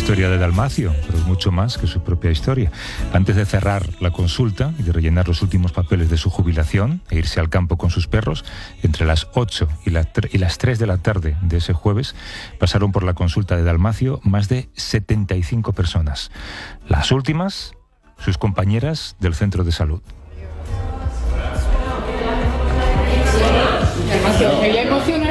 historia de Dalmacio, pero es mucho más que su propia historia. Antes de cerrar la consulta y de rellenar los últimos papeles de su jubilación e irse al campo con sus perros, entre las 8 y las 3 de la tarde de ese jueves, pasaron por la consulta de Dalmacio más de 75 personas. Las últimas, sus compañeras del centro de salud. Dalmacio, me voy a emocionar